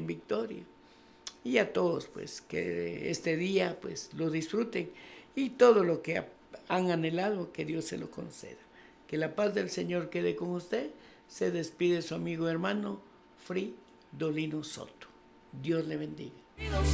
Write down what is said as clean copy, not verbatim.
en victoria. Y a todos, pues, que este día, pues, lo disfruten y todo lo que han anhelado, que Dios se lo conceda. Que la paz del Señor quede con usted. Se despide su amigo hermano Fridolino Soto. Dios le bendiga.